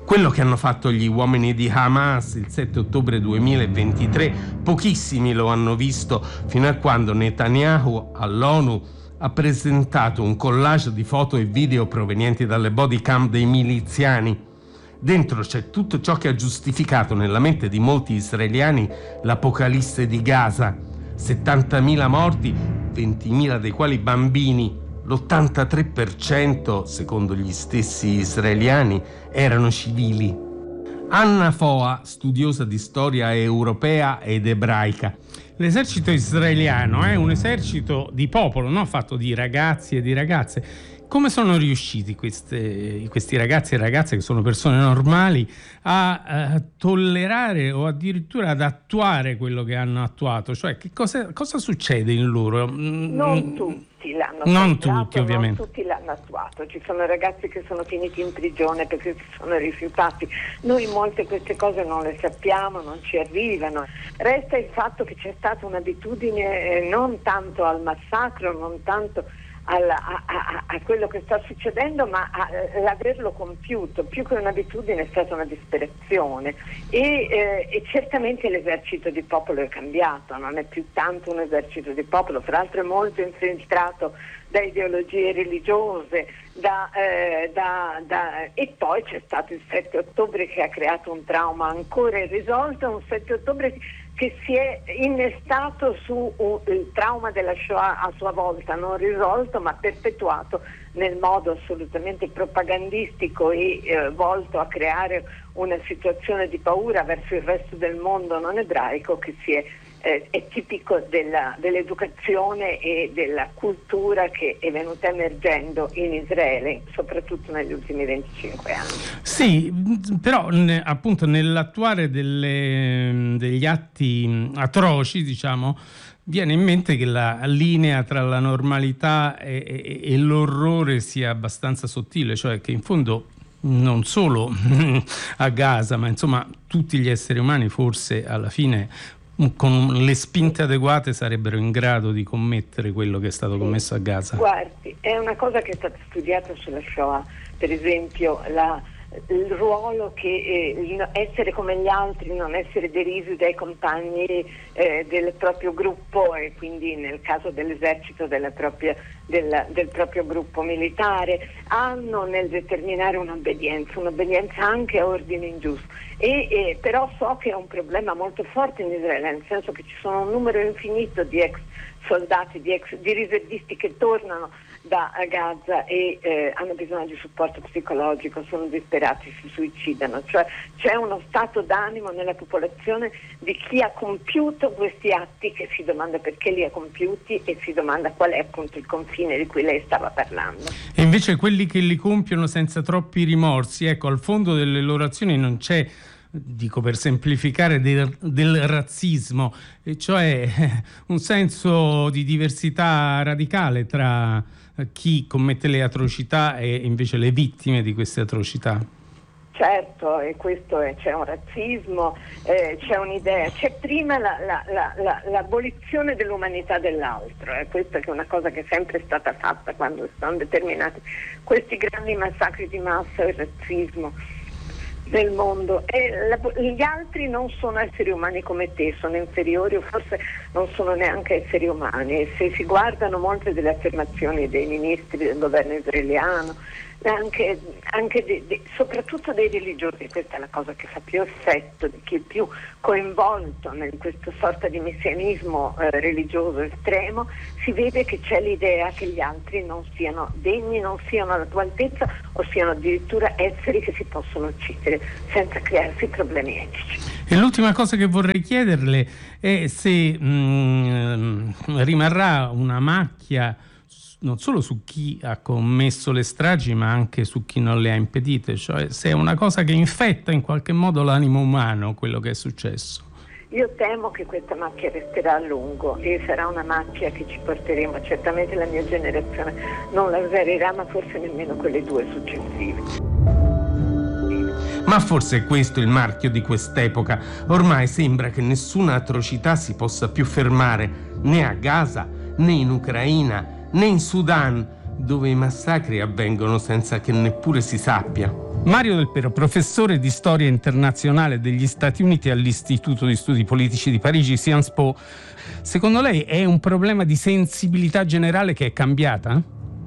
Quello che hanno fatto gli uomini di Hamas il 7 ottobre 2023, pochissimi lo hanno visto fino a quando Netanyahu all'ONU ha presentato un collage di foto e video provenienti dalle body cam dei miliziani. Dentro c'è tutto ciò che ha giustificato nella mente di molti israeliani l'apocalisse di Gaza. 70.000 morti, 20.000 dei quali bambini. L'83%, secondo gli stessi israeliani, erano civili. Anna Foa, studiosa di storia europea ed ebraica. L'esercito israeliano è un esercito di popolo, non fatto di ragazzi e di ragazze. Come sono riusciti questi ragazzi e ragazze, che sono persone normali, a tollerare o addirittura ad attuare quello che hanno attuato? Cioè, che cosa succede in loro? Non tutti l'hanno non tutti, ovviamente. Non tutti l'hanno attuato. Ci sono ragazzi che sono finiti in prigione perché si sono rifiutati. Noi molte queste cose non le sappiamo, non ci arrivano. Resta il fatto che c'è stata un'abitudine non tanto al massacro, non tanto a quello che sta succedendo, ma l'averlo compiuto. Più che un'abitudine è stata una disperazione e certamente l'esercito di popolo è cambiato, non è più tanto un esercito di popolo, fra l'altro è molto infiltrato da ideologie religiose, e poi c'è stato il 7 ottobre che ha creato un trauma ancora irrisolto, un 7 ottobre che si è innestato su il trauma della Shoah a sua volta, non risolto ma perpetuato nel modo assolutamente propagandistico e volto a creare una situazione di paura verso il resto del mondo non ebraico che è tipico dell'educazione e della cultura che è venuta emergendo in Israele, soprattutto negli ultimi 25 anni. Sì, però appunto nell'attuare degli atti atroci, diciamo, viene in mente che la linea tra la normalità e l'orrore sia abbastanza sottile, cioè che in fondo non solo a Gaza, ma insomma tutti gli esseri umani forse alla fine con le spinte adeguate sarebbero in grado di commettere quello che è stato commesso a Gaza. Guardi, è una cosa che è stata studiata sulla Shoah, per esempio il ruolo che essere come gli altri, non essere derisi dai compagni del proprio gruppo, e quindi nel caso dell'esercito del proprio gruppo militare, hanno nel determinare un'obbedienza anche a ordini ingiusti. Però so che è un problema molto forte in Israele, nel senso che ci sono un numero infinito di ex soldati, di riservisti che tornano da Gaza e hanno bisogno di supporto psicologico, sono disperati, si suicidano, cioè c'è uno stato d'animo nella popolazione di chi ha compiuto questi atti, che si domanda perché li ha compiuti e si domanda qual è appunto il confine di cui lei stava parlando. E invece quelli che li compiono senza troppi rimorsi, ecco, al fondo delle loro azioni non c'è, dico per semplificare, del razzismo, e cioè un senso di diversità radicale tra chi commette le atrocità e invece le vittime di queste atrocità. Certo, e c'è un razzismo, c'è un'idea, c'è prima l'abolizione dell'umanità dell'altro, questa che è una cosa che è sempre stata fatta quando sono determinati questi grandi massacri di massa, il razzismo nel mondo, e gli altri non sono esseri umani come te, sono inferiori o forse non sono neanche esseri umani. E se si guardano molte delle affermazioni dei ministri del governo israeliano, soprattutto dei religiosi, questa è la cosa che fa più effetto, di chi è più coinvolto in questa sorta di messianismo religioso estremo, si vede che c'è l'idea che gli altri non siano degni, non siano alla tua altezza, o siano addirittura esseri che si possono uccidere senza crearsi problemi etici. E l'ultima cosa che vorrei chiederle è se rimarrà una macchia non solo su chi ha commesso le stragi, ma anche su chi non le ha impedite, cioè se è una cosa che infetta in qualche modo l'animo umano quello che è successo. Io temo che questa macchia resterà a lungo e sarà una macchia che ci porteremo, certamente la mia generazione non la userà, ma forse nemmeno quelle due successive. Ma forse è questo il marchio di quest'epoca. Ormai sembra che nessuna atrocità si possa più fermare, né a Gaza, né in Ucraina, né in Sudan, dove i massacri avvengono senza che neppure si sappia. Mario Del Pero, professore di storia internazionale degli Stati Uniti all'Istituto di Studi Politici di Parigi, Sciences Po. Secondo lei è un problema di sensibilità generale che è cambiata?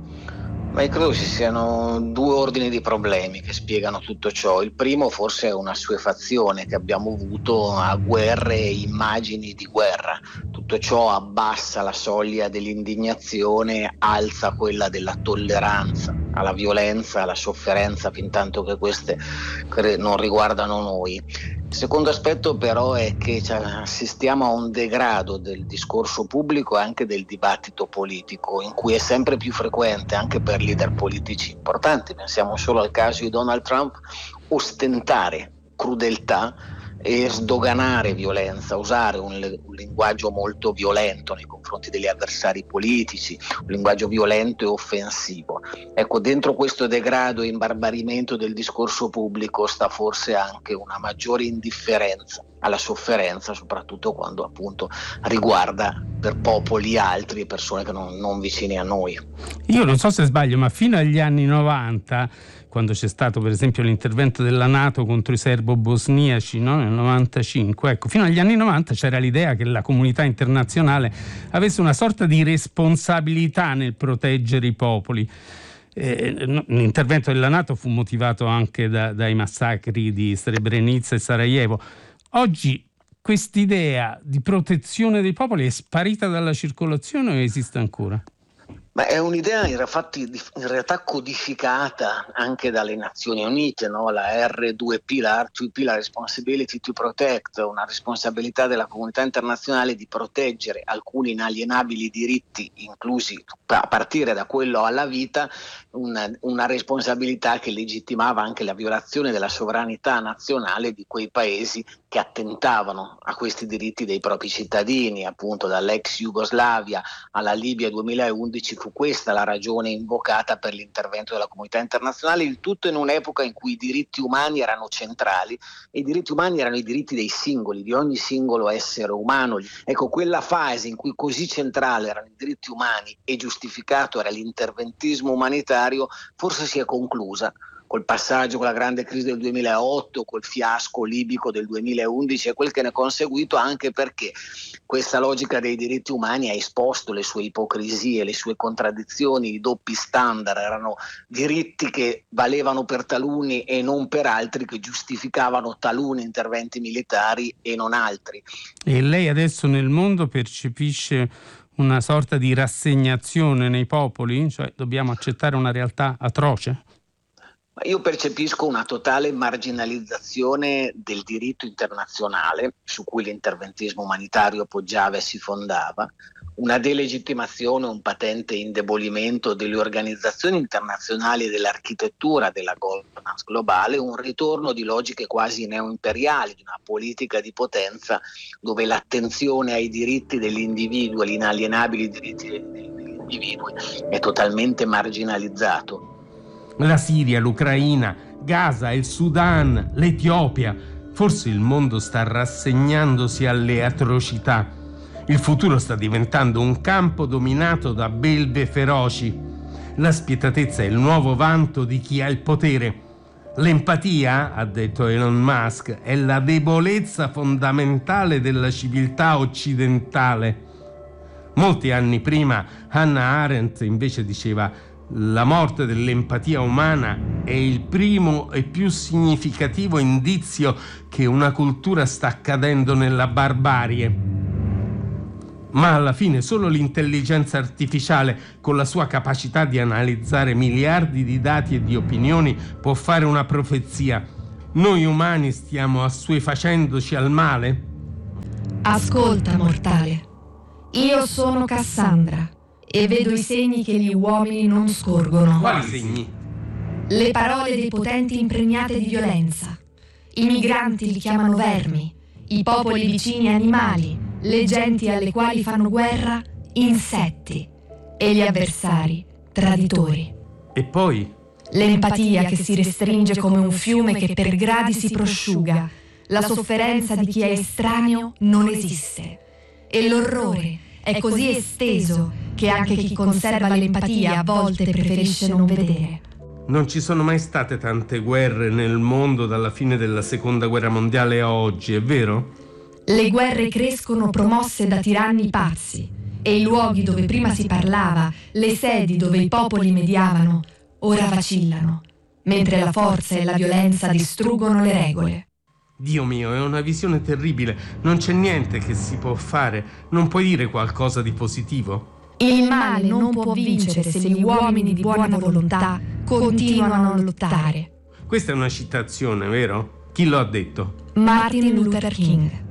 Ma io credo ci siano due ordini di problemi che spiegano tutto ciò. Il primo forse è una assuefazione che abbiamo avuto a guerre e immagini di guerra. Tutto ciò abbassa la soglia dell'indignazione, alza quella della tolleranza alla violenza, alla sofferenza, fin tanto che queste non riguardano noi. Il secondo aspetto però è che assistiamo a un degrado del discorso pubblico e anche del dibattito politico, in cui è sempre più frequente, anche per leader politici importanti, pensiamo solo al caso di Donald Trump, ostentare crudeltà e sdoganare violenza, usare un linguaggio molto violento nei confronti degli avversari politici, un linguaggio violento e offensivo. Ecco, dentro questo degrado e imbarbarimento del discorso pubblico sta forse anche una maggiore indifferenza alla sofferenza, soprattutto quando appunto riguarda per popoli altri e persone che non vicine a noi. Io non so se sbaglio, ma fino agli anni 90, quando c'è stato per esempio l'intervento della NATO contro i serbo-bosniaci, no? Nel 95, ecco, fino agli anni 90 c'era l'idea che la comunità internazionale avesse una sorta di responsabilità nel proteggere i popoli. L'intervento della NATO fu motivato anche dai massacri di Srebrenica e Sarajevo. Oggi quest'idea di protezione dei popoli è sparita dalla circolazione o esiste ancora? Ma è un'idea in realtà codificata anche dalle Nazioni Unite, no? La R2P, la R2P, la Responsibility to Protect, una responsabilità della comunità internazionale di proteggere alcuni inalienabili diritti, inclusi a partire da quello alla vita, una responsabilità che legittimava anche la violazione della sovranità nazionale di quei paesi che attentavano a questi diritti dei propri cittadini, appunto dall'ex Jugoslavia alla Libia 2011. Fu questa la ragione invocata per l'intervento della comunità internazionale, il tutto in un'epoca in cui i diritti umani erano centrali e i diritti umani erano i diritti dei singoli, di ogni singolo essere umano. Ecco, quella fase in cui così centrale erano i diritti umani e giustificato era l'interventismo umanitario, forse si è conclusa col passaggio, con la grande crisi del 2008, col fiasco libico del 2011 e quel che ne è conseguito, anche perché questa logica dei diritti umani ha esposto le sue ipocrisie, le sue contraddizioni, i doppi standard. Erano diritti che valevano per taluni e non per altri, che giustificavano taluni interventi militari e non altri. E lei adesso nel mondo percepisce una sorta di rassegnazione nei popoli? Cioè dobbiamo accettare una realtà atroce? Io percepisco una totale marginalizzazione del diritto internazionale su cui l'interventismo umanitario poggiava e si fondava, una delegittimazione, un patente indebolimento delle organizzazioni internazionali e dell'architettura della governance globale, un ritorno di logiche quasi neoimperiali, di una politica di potenza dove l'attenzione ai diritti dell'individuo, agli inalienabili diritti degli individui è totalmente marginalizzato. La Siria, l'Ucraina, Gaza, il Sudan, l'Etiopia. Forse il mondo sta rassegnandosi alle atrocità. Il futuro sta diventando un campo dominato da belve feroci. La spietatezza è il nuovo vanto di chi ha il potere. L'empatia, ha detto Elon Musk, è la debolezza fondamentale della civiltà occidentale. Molti anni prima Hannah Arendt invece diceva: la morte dell'empatia umana è il primo e più significativo indizio che una cultura sta cadendo nella barbarie. Ma alla fine solo l'intelligenza artificiale, con la sua capacità di analizzare miliardi di dati e di opinioni, può fare una profezia. Noi umani stiamo assuefacendoci al male? Ascolta, mortale. Io sono Cassandra e vedo i segni che gli uomini non scorgono. Quali segni? Le parole dei potenti impregnate di violenza. I migranti li chiamano vermi, i popoli vicini animali, le genti alle quali fanno guerra insetti e gli avversari traditori. E poi? L'empatia che si restringe come un fiume che per gradi si prosciuga. La sofferenza di chi è estraneo non esiste. E l'orrore è così esteso che anche chi conserva l'empatia a volte preferisce non vedere. Non ci sono mai state tante guerre nel mondo dalla fine della Seconda Guerra Mondiale a oggi, è vero? Le guerre crescono promosse da tiranni pazzi e i luoghi dove prima si parlava, le sedi dove i popoli mediavano, ora vacillano, mentre la forza e la violenza distruggono le regole. Dio mio, è una visione terribile. Non c'è niente che si può fare. Non puoi dire qualcosa di positivo? Il male non può vincere se gli uomini di buona volontà continuano a lottare. Questa è una citazione, vero? Chi lo ha detto? Martin Luther King.